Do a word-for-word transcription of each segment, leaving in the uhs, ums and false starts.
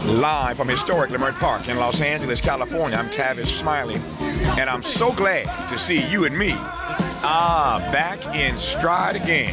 Live from historic Leimert Park in Los Angeles, California, I'm Tavis Smiley, and I'm so glad to see you and me, ah, back in stride again.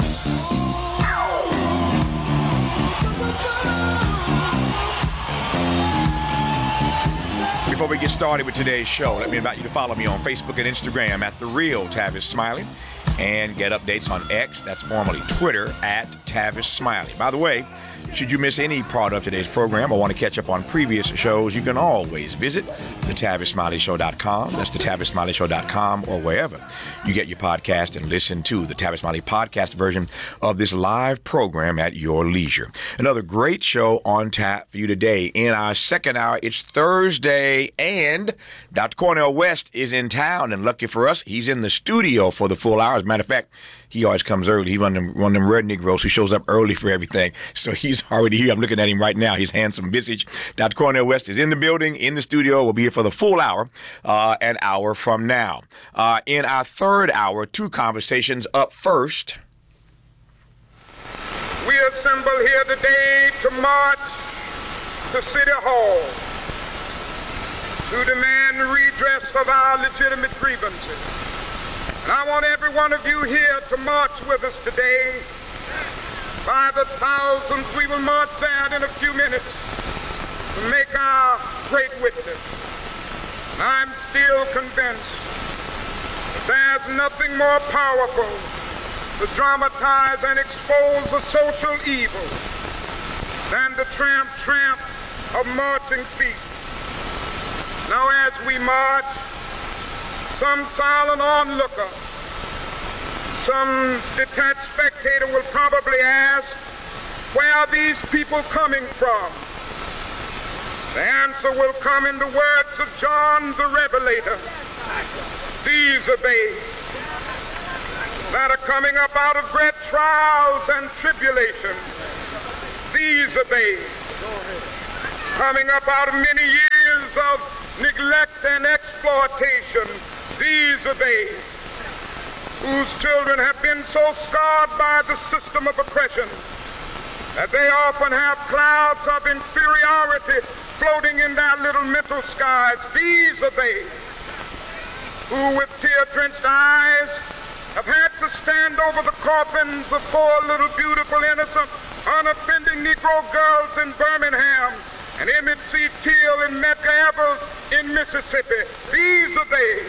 Before we get started with today's show, let me invite you to follow me on Facebook and Instagram at The Real Tavis Smiley, and get updates on X, that's formerly Twitter, at Tavis Smiley. By the way, should you miss any part of today's program or want to catch up on previous shows, you can always visit the tavis smiley show dot com. That's the tavis smiley show dot com, or wherever you get your podcast, and listen to the Tavis Smiley podcast version of this live program at your leisure. Another great show on tap for you today. In our second hour, it's Thursday, and Doctor Cornel West is in town, and lucky for us, he's in the studio for the full hour. As a matter of fact, he always comes early. He run them, run them red Negroes who shows up early for everything. So he's already here. I'm looking at him right now. His handsome visage. Doctor Cornel West is in the building, in the studio. We'll be here for the full hour, uh, an hour from now. Uh, in our third hour, two conversations up first. We assemble here today to march to City Hall to demand redress of our legitimate grievances. And I want every one of you here to march with us today. By the thousands, we will march out in a few minutes to make our great witness. I'm still convinced that there's nothing more powerful to dramatize and expose a social evil than the tramp, tramp of marching feet. Now as we march, some silent onlooker, some detached spectator will probably ask, where are these people coming from? The answer will come in the words of John the Revelator. These are they that are coming up out of great trials and tribulations. These are they coming up out of many years of neglect and exploitation. These are they whose children have been so scarred by the system of oppression that they often have clouds of inferiority floating in their little mental skies. These are they who, with tear-drenched eyes, have had to stand over the coffins of four little beautiful, innocent, unoffending Negro girls in Birmingham, and Emmett C. Till and Medgar Evers in Mississippi. These are they.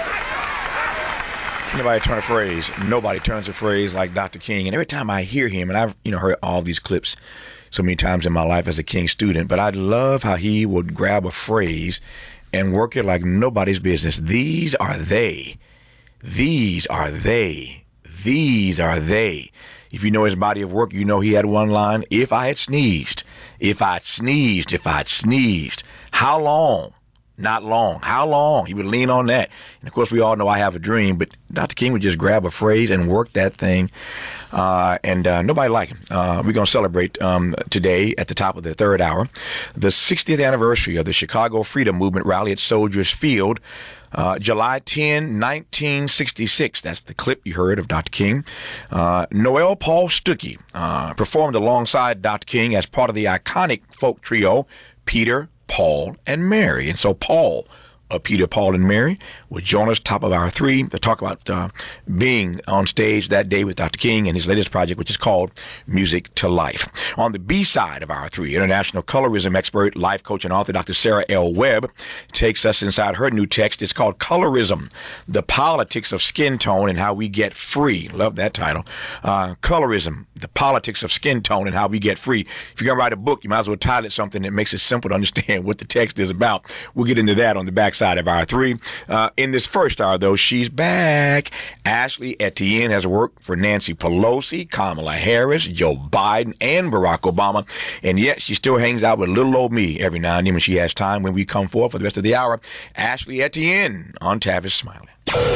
Nobody turn a phrase. Nobody turns a phrase like Doctor King. And every time I hear him, and I've you know heard all these clips so many times in my life as a King student, but I love how he would grab a phrase and work it like nobody's business. These are they. These are they. These are they. If you know his body of work, you know he had one line. If I had sneezed, if I'd sneezed, if I'd sneezed, how long? Not long. How long? He would lean on that. And of course, we all know I have a dream, but Doctor King would just grab a phrase and work that thing. Uh, and uh, nobody like him. Uh, we're going to celebrate um, today at the top of the third hour, the sixtieth anniversary of the Chicago Freedom Movement rally at Soldiers Field. Uh, July tenth, nineteen sixty-six. That's the clip you heard of Doctor King. Uh, Noel Paul Stuckey uh, performed alongside Doctor King as part of the iconic folk trio, Peter, Paul, and Mary. And so Paul of Peter, Paul, and Mary will join us top of hour three to talk about uh, being on stage that day with Doctor King and his latest project, which is called Music to Life. On the B side of hour three, international colorism expert, life coach, and author Doctor Sarah L. Webb takes us inside her new text. It's called Colorism, the Politics of Skin Tone and How We Get Free. Love that title. Uh, Colorism, the Politics of Skin Tone and How We Get Free. If you're going to write a book, you might as well title it something that makes it simple to understand what the text is about. We'll get into that on the back side of hour three. Uh, in this first hour, though, she's back. Ashley Etienne has worked for Nancy Pelosi, Kamala Harris, Joe Biden, and Barack Obama, and yet she still hangs out with little old me every now and then when she has time. When we come forth for the rest of the hour, Ashley Etienne on Tavis Smiley.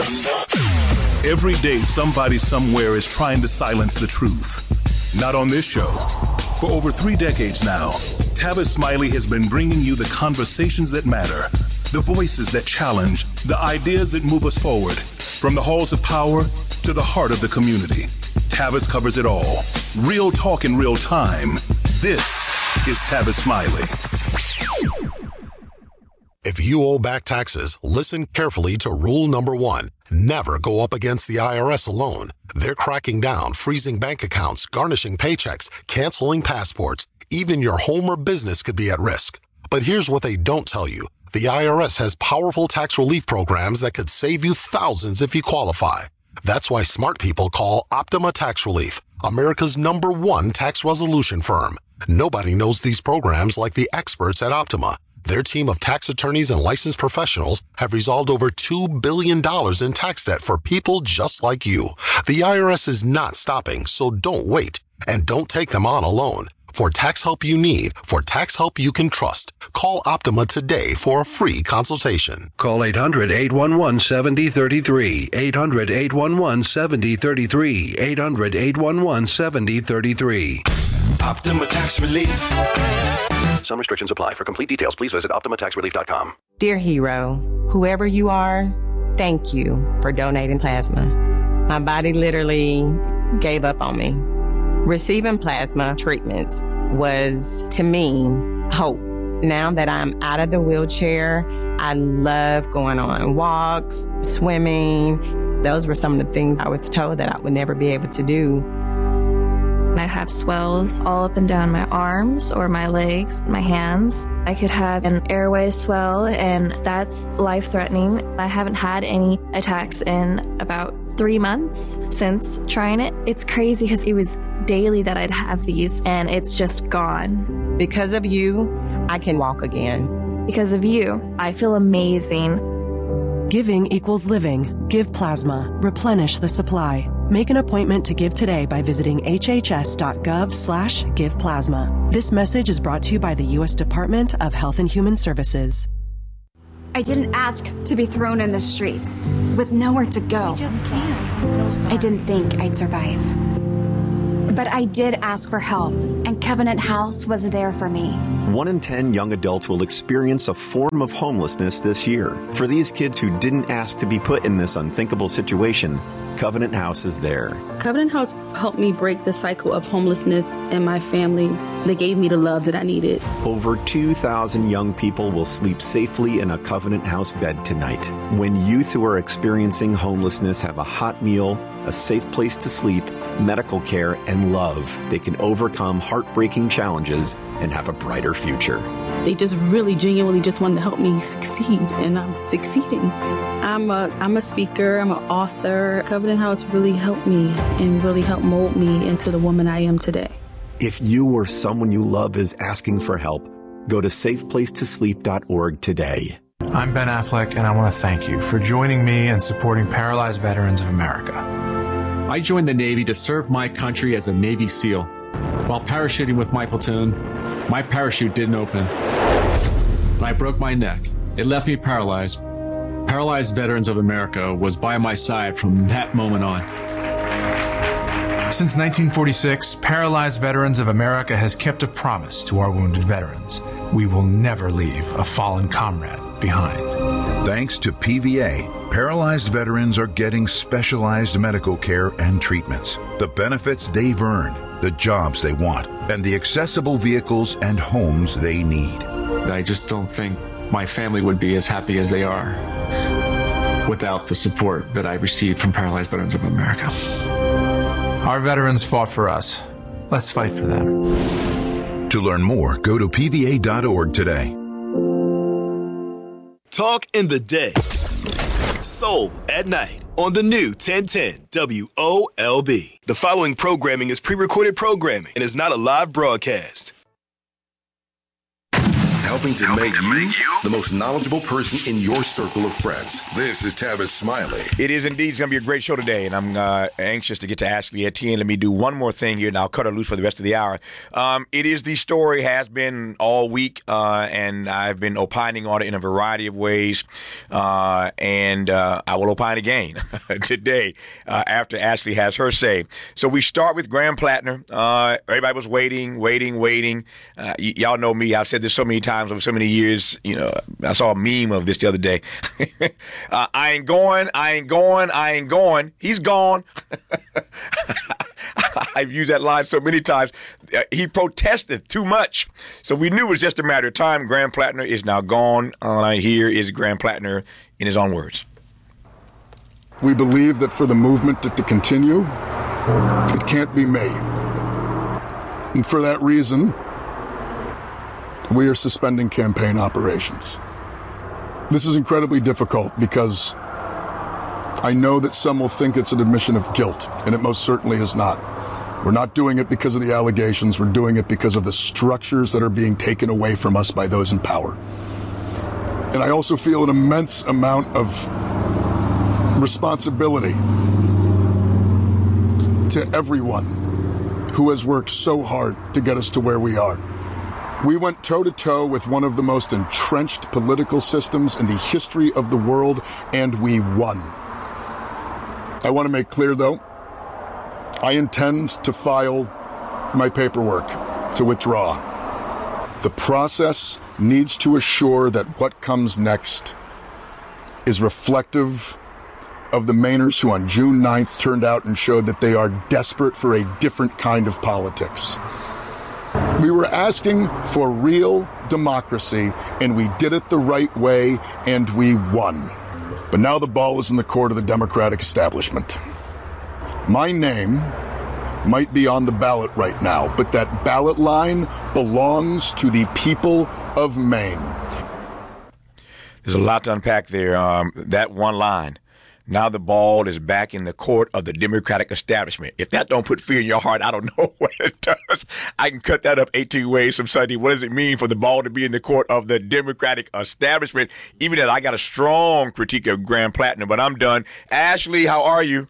Every day, somebody somewhere is trying to silence the truth. Not on this show. For over three decades now, Tavis Smiley has been bringing you the conversations that matter, the voices that challenge, the ideas that move us forward. From the halls of power to the heart of the community, Tavis covers it all. Real talk in real time. This is Tavis Smiley. If you owe back taxes, listen carefully to rule number one. Never go up against the I R S alone. They're cracking down, freezing bank accounts, garnishing paychecks, canceling passports. Even your home or business could be at risk. But here's what they don't tell you. The I R S has powerful tax relief programs that could save you thousands if you qualify. That's why smart people call Optima Tax Relief, America's number one tax resolution firm. Nobody knows these programs like the experts at Optima. Their team of tax attorneys and licensed professionals have resolved over two billion dollars in tax debt for people just like you. The I R S is not stopping, so don't wait. And don't take them on alone. For tax help you need, for tax help you can trust, call Optima today for a free consultation. Call eight hundred, eight one one, seven zero three three, eight hundred, eight one one, seven zero three three, eight hundred, eight one one, seven zero three three. Optima Tax Relief. Some restrictions apply. For complete details, please visit optima tax relief dot com. Dear hero, whoever you are, thank you for donating plasma. My body literally gave up on me. Receiving plasma treatments was, to me, hope. Now that I'm out of the wheelchair, I love going on walks, swimming. Those were some of the things I was told that I would never be able to do. I'd have swells all up and down my arms or my legs, my hands. I could have an airway swell, and that's life-threatening. I haven't had any attacks in about three months since trying it. It's crazy because it was daily that I'd have these, and it's just gone. Because of you, I can walk again. Because of you, I feel amazing. Giving equals living. Give plasma. Replenish the supply. Make an appointment to give today by visiting hhs.gov slash give plasma. This message is brought to you by the U S Department of Health and Human Services. I didn't ask to be thrown in the streets with nowhere to go. I didn't think I'd survive. But I did ask for help, and Covenant House was there for me. One in ten young adults will experience a form of homelessness this year. For these kids who didn't ask to be put in this unthinkable situation, Covenant House is there. Covenant House helped me break the cycle of homelessness in my family. They gave me the love that I needed. Over two thousand young people will sleep safely in a Covenant House bed tonight. When youth who are experiencing homelessness have a hot meal, a safe place to sleep, medical care, and love, they can overcome heartbreaking challenges and have a brighter future. They just really genuinely just wanted to help me succeed, and I'm succeeding. I'm a I'm a speaker, I'm an author. Covenant House really helped me and really helped mold me into the woman I am today. If you or someone you love is asking for help, go to safe place to sleep dot org today. I'm Ben Affleck, and I want to thank you for joining me and supporting Paralyzed Veterans of America. I joined the Navy to serve my country as a Navy SEAL. While parachuting with my platoon, my parachute didn't open. I broke my neck. It left me paralyzed. Paralyzed Veterans of America was by my side from that moment on. Since nineteen forty-six, Paralyzed Veterans of America has kept a promise to our wounded veterans. We will never leave a fallen comrade behind. Thanks to P V A, paralyzed veterans are getting specialized medical care and treatments, the benefits they've earned, the jobs they want, and the accessible vehicles and homes they need. I just don't think my family would be as happy as they are without the support that I received from Paralyzed Veterans of America. Our veterans fought for us. Let's fight for them. To learn more, go to P V A dot org today. Talk in the day. Soul at night on the new ten ten W O L B. The following programming is pre-recorded programming and is not a live broadcast. Helping to make you the most knowledgeable person in your circle of friends. This is Tavis Smiley. It is indeed going to be a great show today, and I'm uh, anxious to get to Ashley Etienne. Let me do one more thing here, and I'll cut her loose for the rest of the hour. Um, it is the story, has been all week, uh, and I've been opining on it in a variety of ways, uh, and uh, I will opine again today uh, after Ashley has her say. So we start with Graham Plattner. Uh, everybody was waiting, waiting, waiting. Uh, y- y'all know me. I've said this so many times over so many years. You know, I saw a meme of this the other day. uh, I ain't going, I ain't going, I ain't going. He's gone. I've used that line so many times. Uh, he protested too much. So we knew it was just a matter of time. Graham Plattner is now gone. All I hear is Graham Plattner in his own words. We believe that for the movement to, to continue, it can't be me. And for that reason, we are suspending campaign operations. This is incredibly difficult because I know that some will think it's an admission of guilt, and it most certainly is not. We're not doing it because of the allegations. We're doing it because of the structures that are being taken away from us by those in power. And I also feel an immense amount of responsibility to everyone who has worked so hard to get us to where we are. We went toe-to-toe with one of the most entrenched political systems in the history of the world, and we won. I want to make clear, though, I intend to file my paperwork to withdraw. The process needs to assure that what comes next is reflective of the Mainers who on June ninth turned out and showed that they are desperate for a different kind of politics. We were asking for real democracy, and we did it the right way, and we won. But now the ball is in the court of the Democratic establishment. My name might be on the ballot right now, but that ballot line belongs to the people of Maine. There's a lot to unpack there. Um, that one line. Now the ball is back in the court of the Democratic establishment. If that don't put fear in your heart, I don't know what it does. I can cut that up eighteen ways from Sunday. What does it mean for the ball to be in the court of the Democratic establishment? Even that, I got a strong critique of Graham Plattner, but I'm done. Ashley, how are you?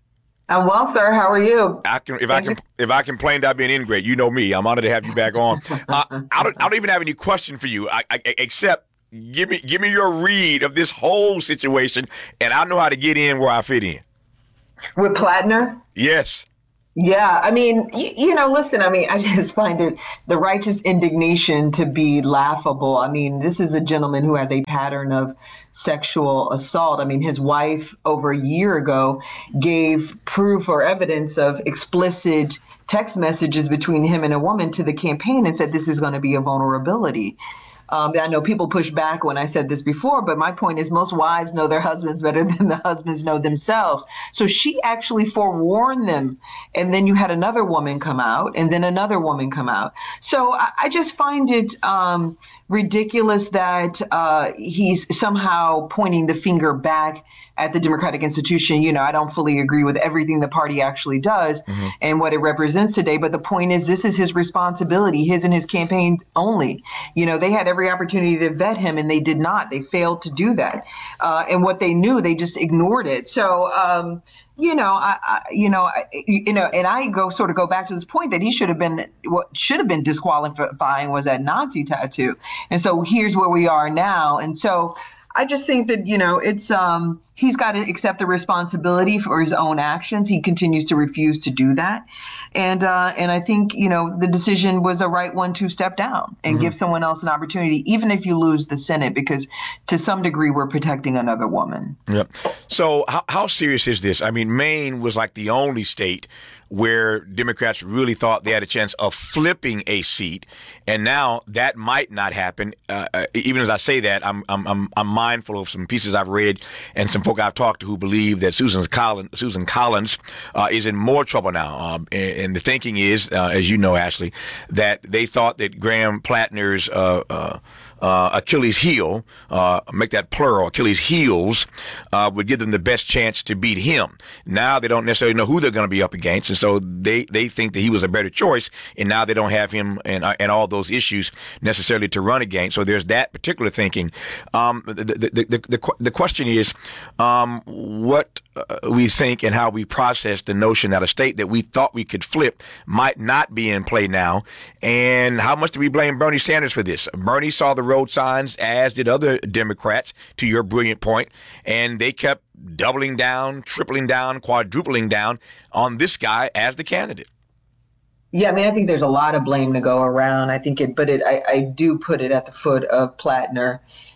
I'm well, sir. How are you? I can, if I can, if I complained, I'd be an ingrate. You know me. I'm honored to have you back on. uh, I don't, I don't even have any question for you, I, I, except. Give me give me your read of this whole situation, and I know how to get in where I fit in. With Plattner? Yes. Yeah, I mean, you, you know, listen, I mean, I just find it the righteous indignation to be laughable. I mean, this is a gentleman who has a pattern of sexual assault. I mean, his wife over a year ago gave proof or evidence of explicit text messages between him and a woman to the campaign and said this is going to be a vulnerability. Um, I know people push back when I said this before, but my point is most wives know their husbands better than the husbands know themselves. So she actually forewarned them. And then you had another woman come out and then another woman come out. So I, I just find it um, ridiculous that uh, he's somehow pointing the finger back at the Democratic institution. You know, I don't fully agree with everything the party actually does mm-hmm. and what it represents today. But the point is, this is his responsibility, his and his campaign only. You know, they had every opportunity to vet him and they did not. They failed to do that. Uh, and what they knew, they just ignored it. So, um, you know, I, I, you know, I, you know, and I go sort of go back to this point that he should have been, what should have been disqualifying was that Nazi tattoo. And so here's where we are now. And so I just think that, you know, it's um, he's got to accept the responsibility for his own actions. He continues to refuse to do that. And uh, and I think, you know, the decision was a right one to step down and mm-hmm. give someone else an opportunity, even if you lose the Senate, because to some degree we're protecting another woman. Yep. So how, how serious is this? I mean, Maine was like the only state where Democrats really thought they had a chance of flipping a seat, and now that might not happen. Uh, uh, even as I say that, I'm, I'm I'm I'm mindful of some pieces I've read and some folk I've talked to who believe that Susan Collins Susan Collins uh, is in more trouble now. Um, and, and the thinking is, uh, as you know, Ashley, that they thought that Graham Plattner's uh, uh, uh, Achilles heel, uh, make that plural, Achilles heels, uh, would give them the best chance to beat him. Now they don't necessarily know who they're going to be up against, and so they, they think that he was a better choice, and now they don't have him and uh, and all those issues necessarily to run against. So there's that particular thinking. Um, the, the, the, the, the, the question is um, what uh, we think and how we process the notion that a state that we thought we could flip might not be in play now, and how much do we blame Bernie Sanders for this? Bernie saw the road signs, as did other Democrats, to your brilliant point, and they kept doubling down, tripling down, quadrupling down on this guy as the candidate. Yeah, I mean, I think there's a lot of blame to go around. I think it, but it, I, I do put it at the foot of Plattner.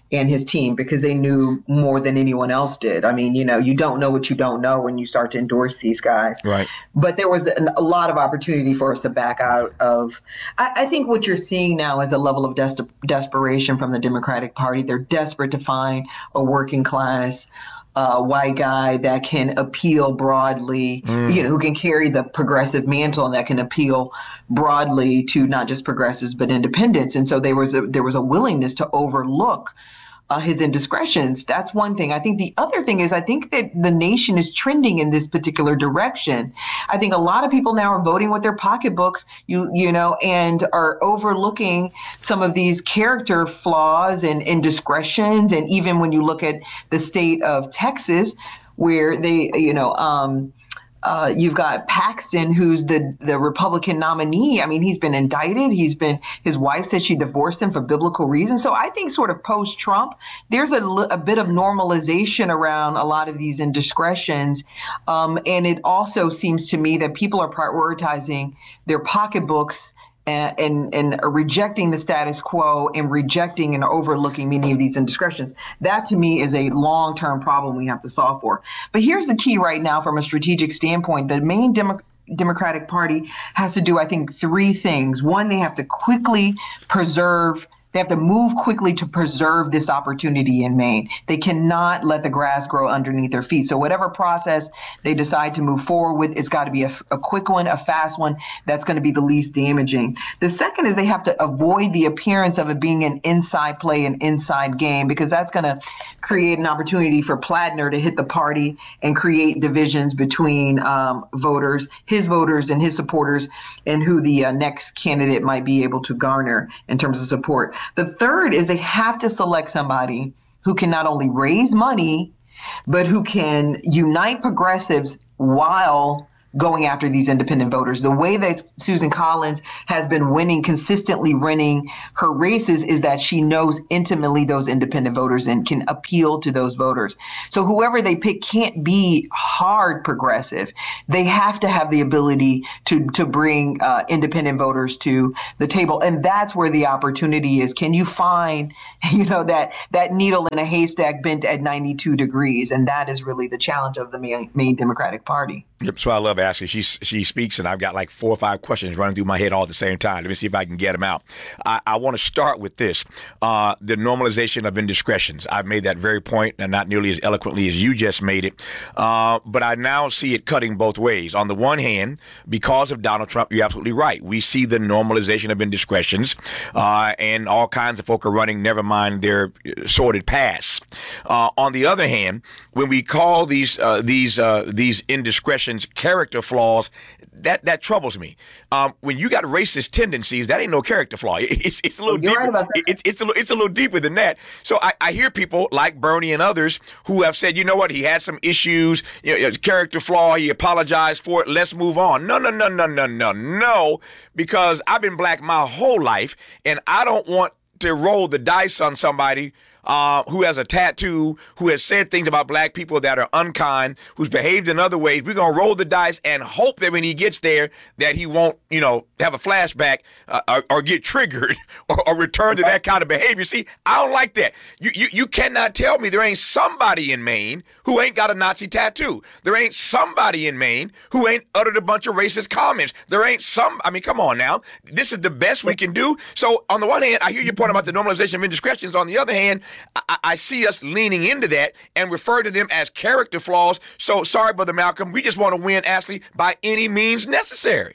and his team because they knew more than anyone else did. I mean, you know, you don't know what you don't know when you start to endorse these guys. Right. But there was an, a lot of opportunity for us to back out of. I, I think what you're seeing now is a level of des- desperation from the Democratic Party. They're desperate to find a working class uh, white guy that can appeal broadly, mm. you know, who can carry the progressive mantle and that can appeal broadly to not just progressives but independents. And so there was a, there was a willingness to overlook Uh, his indiscretions. That's one thing. I think the other thing is I think that the nation is trending in this particular direction. I think a lot of people now are voting with their pocketbooks, you you know, and are overlooking some of these character flaws and indiscretions. And even when you look at the state of Texas, where they, you know, um, Uh, you've got Paxton, who's the, the Republican nominee. I mean, he's been indicted. He's been, his wife said she divorced him for biblical reasons. So I think sort of post-Trump, there's a, a bit of normalization around a lot of these indiscretions. Um, and it also seems to me that people are prioritizing their pocketbooks and, and, and rejecting the status quo and rejecting and overlooking many of these indiscretions. That to me is a long-term problem we have to solve for. But here's the key right now from a strategic standpoint. The main Demo- Democratic Party has to do, I think, three things. One, they have to quickly preserve They have to move quickly to preserve this opportunity in Maine. They cannot let the grass grow underneath their feet. So whatever process they decide to move forward with, it's got to be a, a quick one, a fast one that's going to be the least damaging. The second is they have to avoid the appearance of it being an inside play, an inside game, because that's going to create an opportunity for Platner to hit the party and create divisions between um, voters, his voters and his supporters, and who the uh, next candidate might be able to garner in terms of support. The third is they have to select somebody who can not only raise money, but who can unite progressives while going after these independent voters. The way that Susan Collins has been winning, consistently winning her races, is that she knows intimately those independent voters and can appeal to those voters. So whoever they pick can't be hard progressive. They have to have the ability to, to bring uh, independent voters to the table. And that's where the opportunity is. Can you find, you know, that, that needle in a haystack bent at ninety-two degrees? And that is really the challenge of the main, main Democratic Party. Yep, so I love Ashley. She she speaks, and I've got like four or five questions running through my head all at the same time. Let me see if I can get them out. I, I want to start with this, uh, the normalization of indiscretions. I've made that very point, and not nearly as eloquently as you just made it. Uh, but I now see it cutting both ways. On the one hand, because of Donald Trump, you're absolutely right. We see the normalization of indiscretions, uh, and all kinds of folk are running, never mind their sordid past. Uh, on the other hand, when we call these uh, these uh, these indiscretions character flaws, that that troubles me. Um, when you got racist tendencies, that ain't no character flaw. It, it's it's a little You're deeper. Right about that. It's it's a little, it's a little deeper than that. So I, I hear people like Bernie and others who have said, you know what, he had some issues, you know, character flaw. He apologized for it. Let's move on. No, no, no, no, no, no, no. Because I've been black my whole life, and I don't want to roll the dice on somebody Uh, who has a tattoo, who has said things about black people that are unkind, who's behaved in other ways. We're going to roll the dice and hope that when he gets there that he won't, you know, have a flashback uh, or, or get triggered or, or return to that kind of behavior. See, I don't like that. You, you you cannot tell me there ain't somebody in Maine who ain't got a Nazi tattoo. There ain't somebody in Maine who ain't uttered a bunch of racist comments. There ain't some, I mean, come on now. This is the best we can do. So on the one hand, I hear your point about the normalization of indiscretions. On the other hand, I, I see us leaning into that and refer to them as character flaws. So sorry, Brother Malcolm, we just want to win, Ashley, by any means necessary.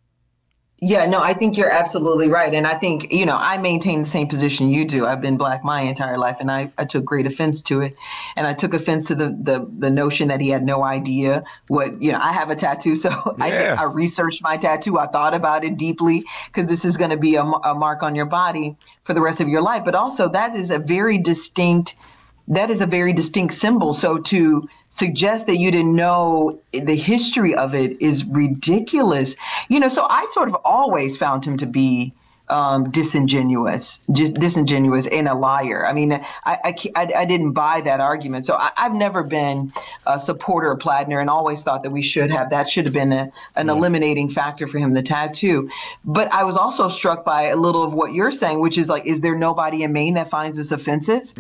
Yeah, no, I think you're absolutely right. And I think, you know, I maintain the same position you do. I've been black my entire life, and I, I took great offense to it. And I took offense to the, the the notion that he had no idea what, you know, I have a tattoo. So yeah. I, I researched my tattoo. I thought about it deeply, because this is going to be a, a mark on your body for the rest of your life. But also that is a very distinct That is a very distinct symbol. So to suggest that you didn't know the history of it is ridiculous. You know, so I sort of always found him to be um, disingenuous, just disingenuous and a liar. I mean, I, I, I, I didn't buy that argument. So I, I've never been a supporter of Platner, and always thought that we should have, that should have been a, an yeah. eliminating factor for him, the tattoo. But I was also struck by a little of what you're saying, which is like, is there nobody in Maine that finds this offensive? Yeah.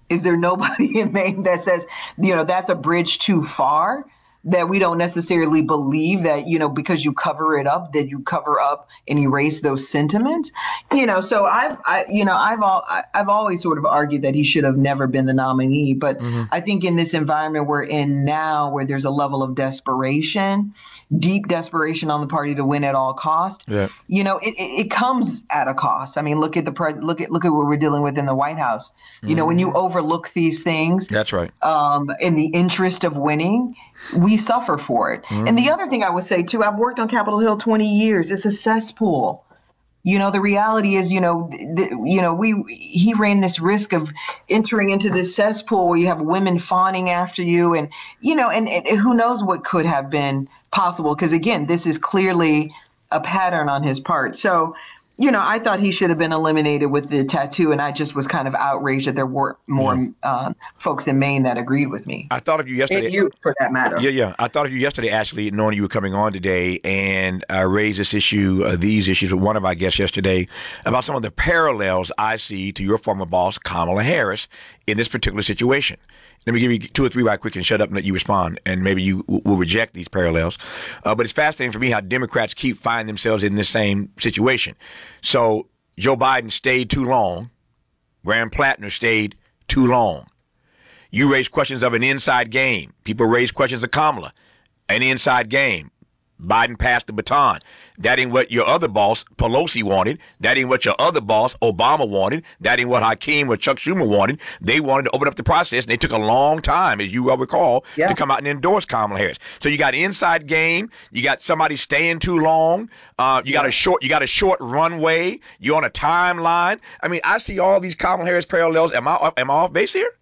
Is there nobody in Maine that says, you know, that's a bridge too far? That we don't necessarily believe that, you know, because you cover it up, that you cover up and erase those sentiments, you know. So I've, I, you know, I've all, I've always sort of argued that he should have never been the nominee. But mm-hmm. I think in this environment we're in now, where there's a level of desperation, deep desperation on the party to win at all cost. Yeah. You know, it, it, it comes at a cost. I mean, look at the pres- look at look at what we're dealing with in the White House. You mm-hmm. know, when you overlook these things, that's right. Um, in the interest of winning, we suffer for it. Mm. And the other thing I would say, too, I've worked on Capitol Hill twenty years. It's a cesspool. You know, the reality is, you know, th- you know, we he ran this risk of entering into this cesspool where you have women fawning after you. And, you know, and, and who knows what could have been possible. Because, again, this is clearly a pattern on his part. So, you know, I thought he should have been eliminated with the tattoo, and I just was kind of outraged that there weren't more yeah. uh, folks in Maine that agreed with me. I thought of you yesterday. And you, for that matter. Yeah, yeah. I thought of you yesterday, Ashley, knowing you were coming on today, and I raised this issue, uh, these issues with one of our guests yesterday about some of the parallels I see to your former boss, Kamala Harris, in this particular situation. Let me give you two or three right quick and shut up and let you respond, and maybe you w- will reject these parallels. Uh, but it's fascinating for me how Democrats keep finding themselves in this same situation. So Joe Biden stayed too long. Graham Plattner stayed too long. You raise questions of an inside game. People raise questions of Kamala, an inside game. Biden passed the baton. That ain't what your other boss, Pelosi, wanted. That ain't what your other boss, Obama, wanted. That ain't what Hakeem or Chuck Schumer wanted. They wanted to open up the process, and they took a long time, as you well recall, yeah. to come out and endorse Kamala Harris. So you got inside game. You got somebody staying too long. Uh, you yeah. got a short. You got a short runway. You're on a timeline. I mean, I see all these Kamala Harris parallels. Am I am I off base here?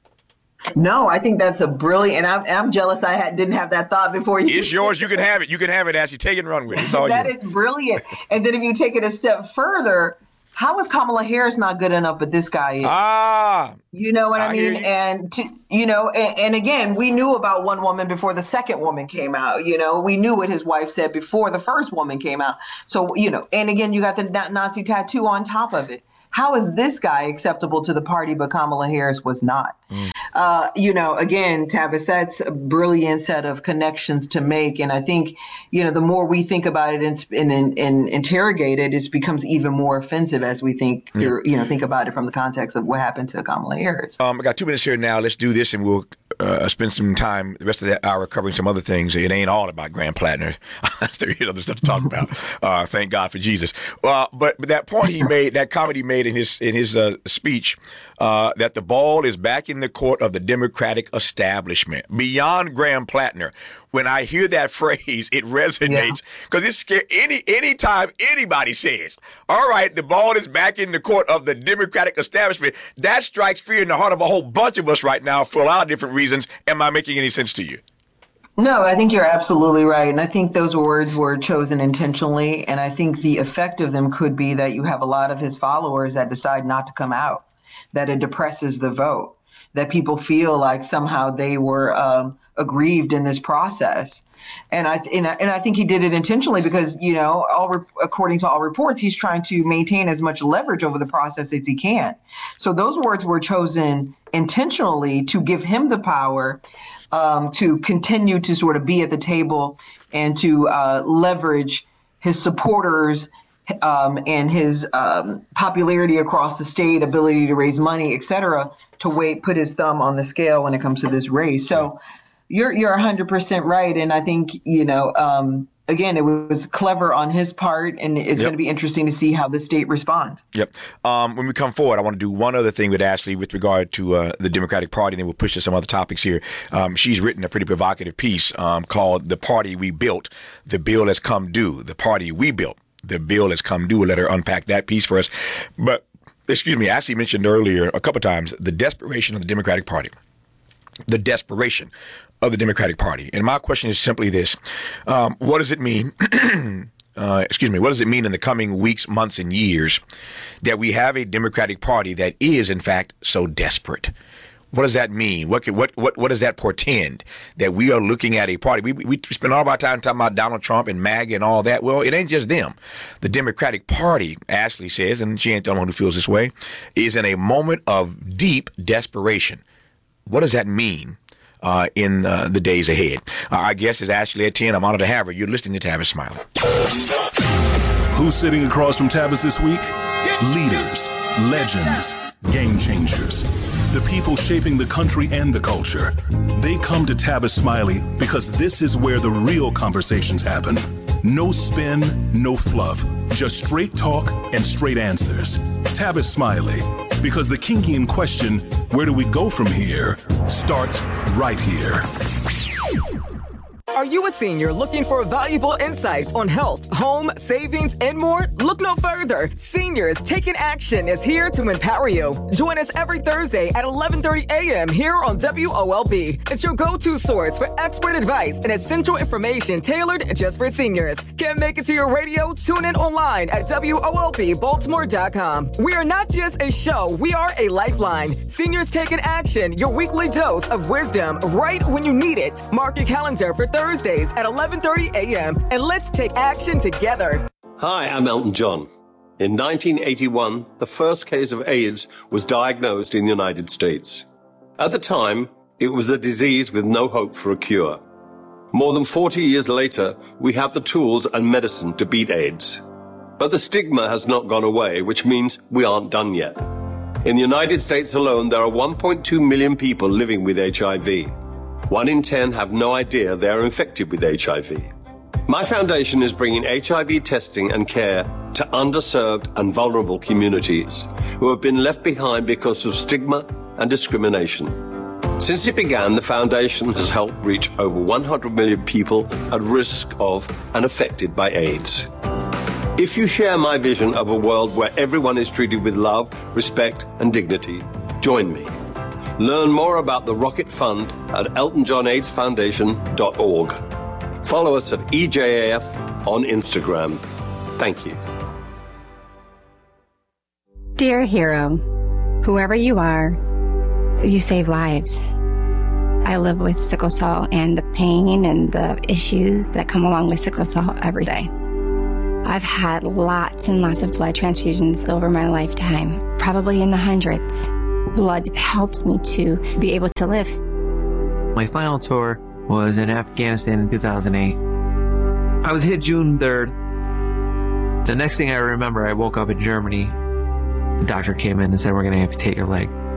No, I think that's a brilliant, and I'm, I'm jealous I had, didn't have that thought before you. It's yours. You can have it. You can have it, Ashley. Take it and run with it. It's all that you. is brilliant. And then if you take it a step further, how is Kamala Harris not good enough, but this guy is? Ah. You know what I, I mean? hear you. And, to, you know, and, and again, we knew about one woman before the second woman came out. You know, we knew what his wife said before the first woman came out. So, you know, and again, you got the Nazi tattoo on top of it. How is this guy acceptable to the party, but Kamala Harris was not? Mm. Uh, you know, again, Tavis, that's a brilliant set of connections to make. And I think, you know, the more we think about it and, and, and, and interrogate it, it becomes even more offensive as we think, yeah. through, you know, think about it from the context of what happened to Kamala Harris. Um, I got two minutes here now. Let's do this, and we'll uh, spend some time the rest of the hour covering some other things. It ain't all about Graham Plattner. There's other stuff to talk about. Uh, thank God for Jesus. Uh, but, but that point he made, that comment he made in his in his uh, speech, uh, that the ball is back in the court of the Democratic establishment. Beyond Graham Plattner, when I hear that phrase, it resonates because yeah. it's scary. Any anytime anybody says, "All right, the ball is back in the court of the Democratic establishment," that strikes fear in the heart of a whole bunch of us right now for a lot of different reasons. Am I making any sense to you? No, I think you're absolutely right. And I think those words were chosen intentionally. And I think the effect of them could be that you have a lot of his followers that decide not to come out, that it depresses the vote, that people feel like somehow they were um, aggrieved in this process. And I, and I and I think he did it intentionally because, you know, all re- according to all reports, he's trying to maintain as much leverage over the process as he can. So those words were chosen intentionally to give him the power um, to continue to sort of be at the table and to uh, leverage his supporters um, and his um, popularity across the state, ability to raise money, et cetera, to wait, put his thumb on the scale when it comes to this race. So you're you're one hundred percent right. And I think, you know, um, again, it was clever on his part, and it's yep. going to be interesting to see how the state responds. Yep. Um, when we come forward, I want to do one other thing with Ashley with regard to uh, the Democratic Party, and then we'll push to some other topics here. Um, she's written a pretty provocative piece um, called "The Party We Built, The Bill Has Come Due." The Party We Built, The Bill Has Come Due. We'll let her unpack that piece for us. But, excuse me, Ashley mentioned earlier a couple times the desperation of the Democratic Party. The desperation of the Democratic Party. And my question is simply this. Um, what does it mean, uh, excuse me, what does it mean in the coming weeks, months, and years that we have a Democratic Party that is, in fact, so desperate? What does that mean? What can, what what what does that portend? That we are looking at a party. We we spend all of our time talking about Donald Trump and MAGA and all that. Well, it ain't just them. The Democratic Party, Ashley says, and she ain't the only one who feels this way, is in a moment of deep desperation. what does that mean uh, in uh, the days ahead? Uh, our guest is Ashley Etienne. I'm honored to have her. You're listening to Tavis Smiley. Who's sitting across from Tavis this week? Leaders, legends, game changers. The people shaping the country and the culture. They come to Tavis Smiley because this is where the real conversations happen. No spin, no fluff, just straight talk and straight answers. Tavis Smiley, because the Kinkian question, where do we go from here, starts right here. Are you a senior looking for valuable insights on health, home, savings, and more? Look no further. Seniors Taking Action is here to empower you. Join us every Thursday at eleven thirty a.m. here on W O L B. It's your go-to source for expert advice and essential information tailored just for seniors. Can't make it to your radio? Tune in online at W O L B Baltimore dot com. We are not just a show, we are a lifeline. Seniors Taking Action, your weekly dose of wisdom right when you need it. Mark your calendar for Thursday. Thursdays at eleven thirty a.m. and let's take action together. Hi, I'm Elton John. In nineteen eighty-one, the first case of AIDS was diagnosed in the United States. At the time, it was a disease with no hope for a cure. More than forty years later, we have the tools and medicine to beat AIDS. But the stigma has not gone away, which means we aren't done yet. In the United States alone, there are one point two million people living with H I V. One in ten have no idea they are infected with H I V. My foundation is bringing H I V testing and care to underserved and vulnerable communities who have been left behind because of stigma and discrimination. Since it began, the foundation has helped reach over one hundred million people at risk of and affected by AIDS. If you share my vision of a world where everyone is treated with love, respect, and dignity, join me. Learn more about the Rocket Fund at elton john aids foundation dot org. Follow us at E J A F on Instagram. Thank you. Dear hero, whoever you are, you save lives. I live with sickle cell and the pain and the issues that come along with sickle cell every day. I've had lots and lots of blood transfusions over my lifetime, probably in the hundreds. Blood helps me to be able to live. My final tour was in Afghanistan in two thousand eight. I was hit June third. The next thing I remember, I woke up in Germany. The doctor came in and said, we're going to amputate your leg.